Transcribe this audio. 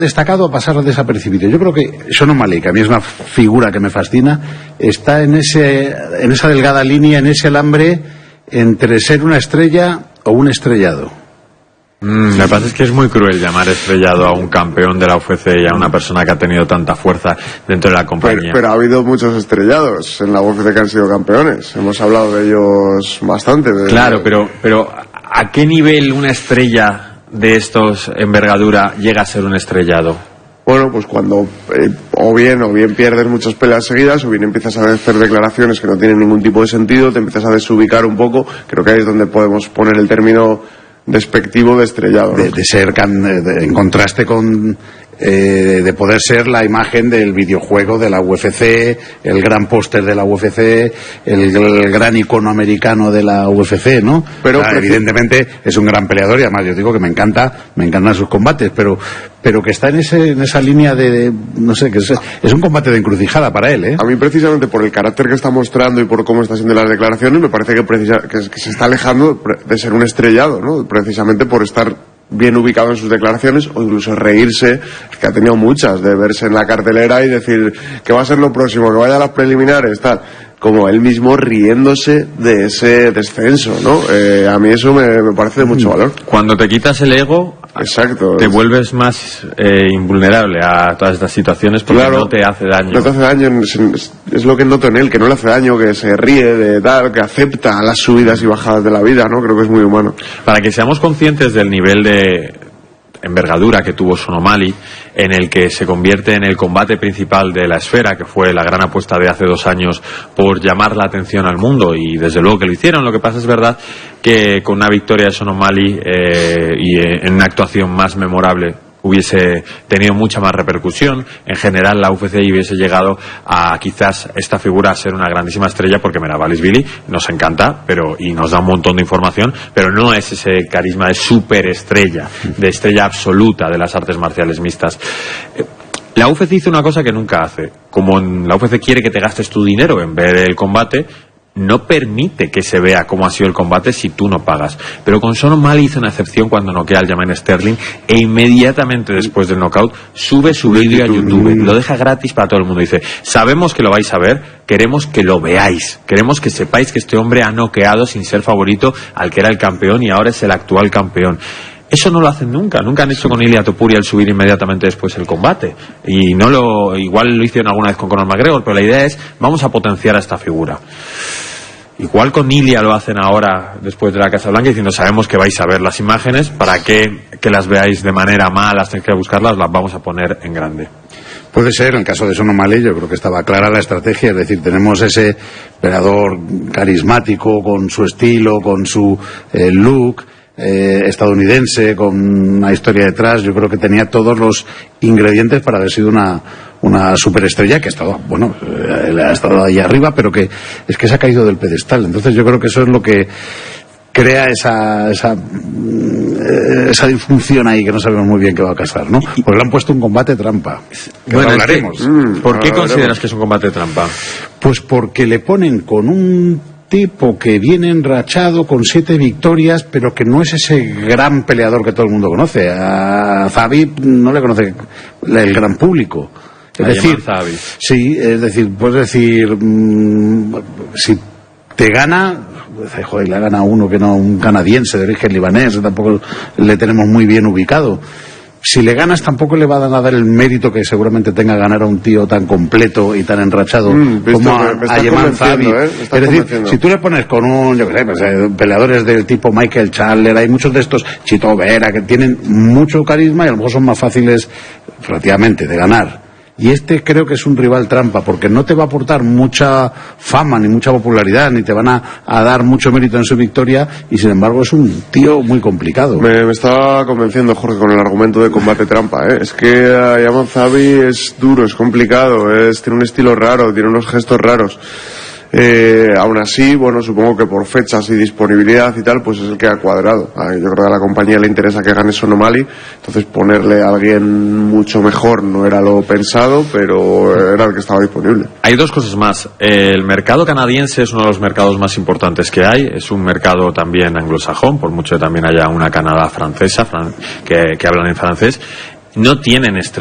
destacado a pasar desapercibido. Yo creo que Sean O'Malley, que a mí es una figura que me fascina, está en esa delgada línea, en ese alambre entre ser una estrella o un estrellado. Lo que pasa es que es muy cruel llamar estrellado a un campeón de la UFC y a una persona que ha tenido tanta fuerza dentro de la compañía. Pero ha habido muchos estrellados en la UFC que han sido campeones. Hemos hablado de ellos bastante. Claro, pero ¿a qué nivel una estrella de estos envergadura llega a ser un estrellado? Bueno, pues cuando o bien pierdes muchas peleas seguidas, o bien empiezas a hacer declaraciones que no tienen ningún tipo de sentido, te empiezas a desubicar un poco. Creo que ahí es donde podemos poner el término despectivo de estrellado, ¿no? De ser en contraste con de poder ser la imagen del videojuego de la UFC, el gran póster de la UFC, el gran icono americano de la UFC, ¿no? Pero evidentemente es un gran peleador y además yo digo que me encantan sus combates, pero que está en esa línea de no sé, que es un combate de encrucijada para él, ¿eh? A mí precisamente por el carácter que está mostrando y por cómo está haciendo las declaraciones me parece que se está alejando de ser un estrellado, ¿no? Precisamente por estar bien ubicado en sus declaraciones, o incluso reírse, que ha tenido muchas, de verse en la cartelera y decir que va a ser lo próximo, que vaya a las preliminares, tal, como él mismo riéndose de ese descenso, ¿no? A mí eso me parece de mucho valor. Cuando te quitas el ego, exacto, te vuelves más invulnerable a todas estas situaciones, porque claro, no te hace daño. No te hace daño, es lo que noto en él, que no le hace daño, que se ríe de tal, que acepta las subidas y bajadas de la vida, ¿no? Creo que es muy humano. Para que seamos conscientes del nivel de envergadura que tuvo Sean O'Malley, en el que se convierte en el combate principal de la esfera, que fue la gran apuesta de hace 2 años por llamar la atención al mundo, y desde luego que lo hicieron. Lo que pasa es verdad que con una victoria de Sean O'Malley y en una actuación más memorable hubiese tenido mucha más repercusión. En general la UFC hubiese llegado a quizás esta figura a ser una grandísima estrella, porque Billy nos encanta y nos da un montón de información, pero no es ese carisma de superestrella, de estrella absoluta de las artes marciales mixtas. La UFC hizo una cosa que nunca hace. Como en la UFC quiere que te gastes tu dinero en ver el combate, no permite que se vea cómo ha sido el combate si tú no pagas. Pero con Sean O'Malley hizo una excepción cuando noquea al Aljamain Sterling, e inmediatamente después del knockout sube su vídeo a YouTube, lo deja gratis para todo el mundo. Dice: sabemos que lo vais a ver, queremos que lo veáis, queremos que sepáis que este hombre ha noqueado sin ser favorito al que era el campeón y ahora es el actual campeón. Eso no lo hacen nunca han hecho con Ilia Topuria el subir inmediatamente después el combate, y igual lo hicieron alguna vez con Conor McGregor, pero la idea es: vamos a potenciar a esta figura. Igual con Ilia lo hacen ahora después de la Casa Blanca, diciendo: sabemos que vais a ver las imágenes, para que las veáis de manera mala, tenéis que buscarlas, las vamos a poner en grande. Puede ser, en el caso de Sean O'Malley yo creo que estaba clara la estrategia, es decir, tenemos ese peleador carismático con su estilo, con su look estadounidense, con una historia detrás. Yo creo que tenía todos los ingredientes para haber sido una superestrella, que ha estado ahí arriba, pero que se ha caído del pedestal. Entonces yo creo que eso es lo que crea esa disfunción ahí, que no sabemos muy bien qué va a pasar, ¿no? Porque le han puesto un combate trampa, que ahora hablaremos. ¿Por qué consideras que es un combate trampa? Pues porque le ponen con un tipo que viene enrachado con 7 victorias, pero que no es ese gran peleador que todo el mundo conoce. A Zabit no le conoce el gran público. Es decir, sí, es decir, puedes decir, si te gana, joder, le gana uno que no, un canadiense de origen libanés, tampoco le tenemos muy bien ubicado. Si le ganas, tampoco le va a dar el mérito que seguramente tenga ganar a un tío tan completo y tan enrachado como a Yeman Zabi. Es decir, si tú le pones con peleadores del tipo Michael Chandler, hay muchos de estos, Chito Vera, que tienen mucho carisma y a lo mejor son más fáciles relativamente de ganar. Y este creo que es un rival trampa, porque no te va a aportar mucha fama ni mucha popularidad, ni te van a dar mucho mérito en su victoria, y sin embargo es un tío muy complicado. Me está convenciendo Jorge con el argumento de combate trampa, ¿eh? Es que Yeman Zabi es duro, es complicado, tiene un estilo raro, tiene unos gestos raros. Aún así, bueno, supongo que por fechas y disponibilidad y tal, pues es el que ha cuadrado. Yo creo que a la compañía le interesa que gane Sean O'Malley, entonces ponerle a alguien mucho mejor no era lo pensado, pero era el que estaba disponible. Hay 2 cosas más. El mercado canadiense es uno de los mercados más importantes que hay, es un mercado también anglosajón, por mucho que también haya una Canadá francesa que hablan en francés. no tienen